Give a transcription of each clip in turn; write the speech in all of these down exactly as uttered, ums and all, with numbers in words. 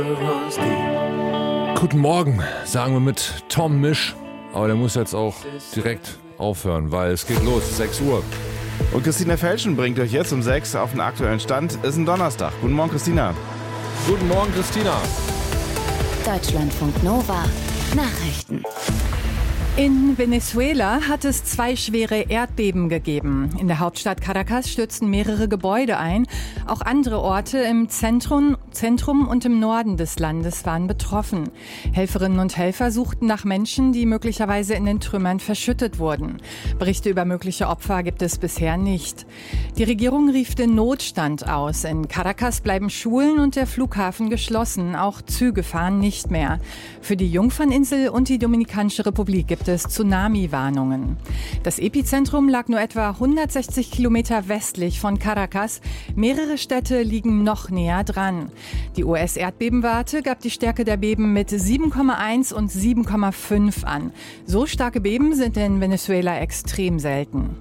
Guten Morgen, sagen wir mit Tom Misch. Aber der muss jetzt auch direkt aufhören, weil es geht los, sechs Uhr. Und Christina Felschen bringt euch jetzt um sechs auf den aktuellen Stand. Ist ein Donnerstag. Guten Morgen, Christina. Guten Morgen, Christina. Deutschlandfunk Nova. Nachrichten. In Venezuela hat es zwei schwere Erdbeben gegeben. In der Hauptstadt Caracas stürzten mehrere Gebäude ein. Auch andere Orte im Zentrum, Zentrum und im Norden des Landes waren betroffen. Helferinnen und Helfer suchten nach Menschen, die möglicherweise in den Trümmern verschüttet wurden. Berichte über mögliche Opfer gibt es bisher nicht. Die Regierung rief den Notstand aus. In Caracas bleiben Schulen und der Flughafen geschlossen. Auch Züge fahren nicht mehr. Für die Jungferninsel und die Dominikanische Republik gibt es Tsunami-Warnungen. Das Epizentrum lag nur etwa hundertsechzig Kilometer westlich von Caracas. Mehrere Städte liegen noch näher dran. Die U S-Erdbebenwarte gab die Stärke der Beben mit sieben Komma eins und sieben Komma fünf an. So starke Beben sind in Venezuela extrem selten.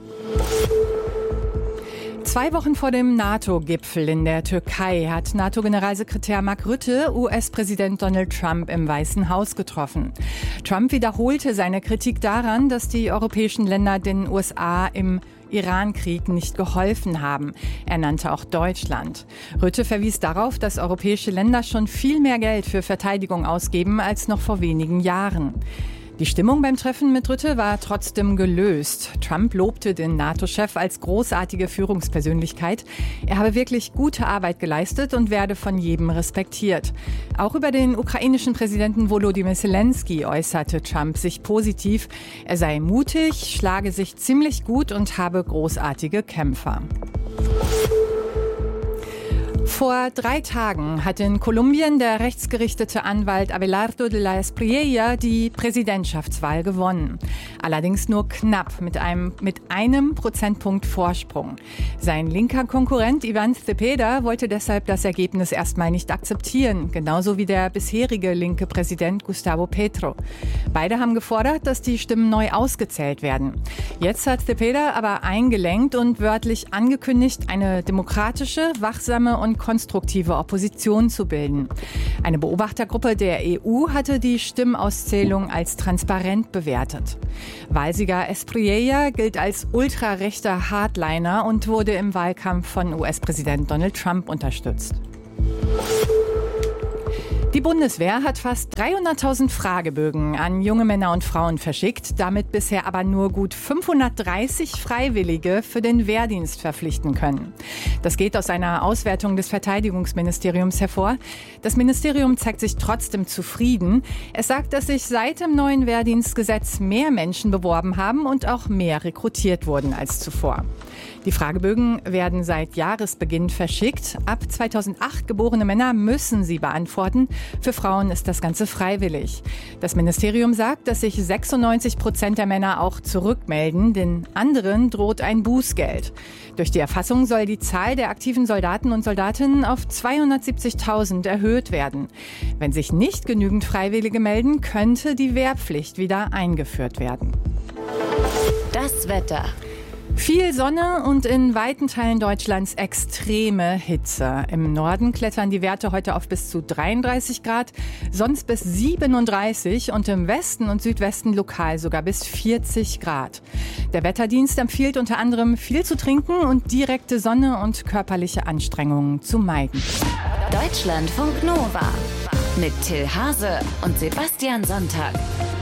Zwei Wochen vor dem NATO-Gipfel in der Türkei hat NATO-Generalsekretär Mark Rutte U S-Präsident Donald Trump im Weißen Haus getroffen. Trump wiederholte seine Kritik daran, dass die europäischen Länder den U S A im Iran-Krieg nicht geholfen haben. Er nannte auch Deutschland. Rutte verwies darauf, dass europäische Länder schon viel mehr Geld für Verteidigung ausgeben als noch vor wenigen Jahren. Die Stimmung beim Treffen mit Rutte war trotzdem gelöst. Trump lobte den NATO-Chef als großartige Führungspersönlichkeit. Er habe wirklich gute Arbeit geleistet und werde von jedem respektiert. Auch über den ukrainischen Präsidenten Volodymyr Zelensky äußerte Trump sich positiv. Er sei mutig, schlage sich ziemlich gut und habe großartige Kämpfer. Vor drei Tagen hat in Kolumbien der rechtsgerichtete Anwalt Abelardo de la Espriella die Präsidentschaftswahl gewonnen. Allerdings nur knapp mit einem, mit einem Prozentpunkt Vorsprung. Sein linker Konkurrent Iván Cepeda wollte deshalb das Ergebnis erstmal nicht akzeptieren, genauso wie der bisherige linke Präsident Gustavo Petro. Beide haben gefordert, dass die Stimmen neu ausgezählt werden. Jetzt hat Cepeda aber eingelenkt und wörtlich angekündigt, eine demokratische, wachsame und konstruktive Opposition zu bilden. Eine Beobachtergruppe der E U hatte die Stimmauszählung als transparent bewertet. Wahlsieger Espriella gilt als ultrarechter Hardliner und wurde im Wahlkampf von U S-Präsident Donald Trump unterstützt. Die Bundeswehr hat fast dreihunderttausend Fragebögen an junge Männer und Frauen verschickt, damit bisher aber nur gut fünfhundertdreißig Freiwillige für den Wehrdienst verpflichten können. Das geht aus einer Auswertung des Verteidigungsministeriums hervor. Das Ministerium zeigt sich trotzdem zufrieden. Es sagt, dass sich seit dem neuen Wehrdienstgesetz mehr Menschen beworben haben und auch mehr rekrutiert wurden als zuvor. Die Fragebögen werden seit Jahresbeginn verschickt. Ab zweitausendacht geborene Männer müssen sie beantworten. Für Frauen ist das Ganze freiwillig. Das Ministerium sagt, dass sich sechsundneunzig Prozent der Männer auch zurückmelden. Den anderen droht ein Bußgeld. Durch die Erfassung soll die Zahl der aktiven Soldaten und Soldatinnen auf zweihundertsiebzigtausend erhöht werden. Wenn sich nicht genügend Freiwillige melden, könnte die Wehrpflicht wieder eingeführt werden. Das Wetter. Viel Sonne und in weiten Teilen Deutschlands extreme Hitze. Im Norden klettern die Werte heute auf bis zu dreiunddreißig Grad, sonst bis siebenunddreißig und im Westen und Südwesten lokal sogar bis vierzig Grad. Der Wetterdienst empfiehlt unter anderem viel zu trinken und direkte Sonne und körperliche Anstrengungen zu meiden. Deutschlandfunk Nova mit Till Hase und Sebastian Sonntag.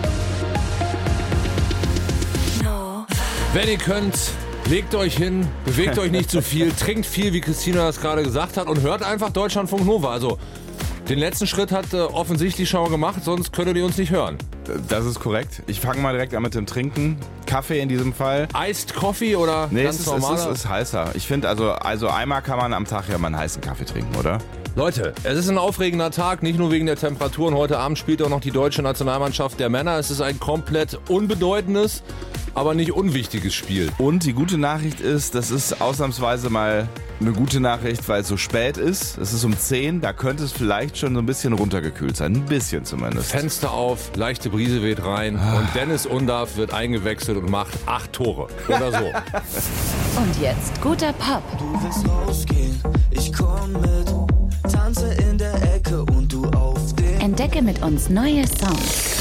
Wenn ihr könnt, legt euch hin, bewegt euch nicht zu viel, trinkt viel, wie Christina das gerade gesagt hat, und hört einfach Deutschlandfunk Nova. Also den letzten Schritt hat äh, offensichtlich schon gemacht, sonst könntet ihr uns nicht hören. Das ist korrekt. Ich fange mal direkt an mit dem Trinken. Kaffee in diesem Fall. Iced Coffee oder nee, ganz es ist, normaler? es ist, es ist heißer. Ich finde, also, also einmal kann man am Tag ja mal einen heißen Kaffee trinken, oder? Leute, es ist ein aufregender Tag, nicht nur wegen der Temperaturen. Heute Abend spielt auch noch die deutsche Nationalmannschaft der Männer. Es ist ein komplett unbedeutendes, aber nicht unwichtiges Spiel. Und die gute Nachricht ist, das ist ausnahmsweise mal eine gute Nachricht, weil es so spät ist. Es ist um zehn, da könnte es vielleicht schon so ein bisschen runtergekühlt sein. Ein bisschen zumindest. Fenster auf, leichte Brise weht rein ah. und Dennis Undaff wird eingewechselt und macht acht Tore. Oder so. Und jetzt guter Pop. Du willst rausgehen, ich komm mit. Tanz tanze in der Ecke und du auf dem. Entdecke mit uns neue Songs.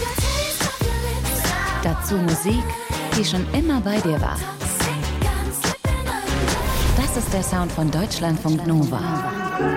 Dazu Musik, die schon immer bei dir war. Das ist der Sound von Deutschlandfunk Nova.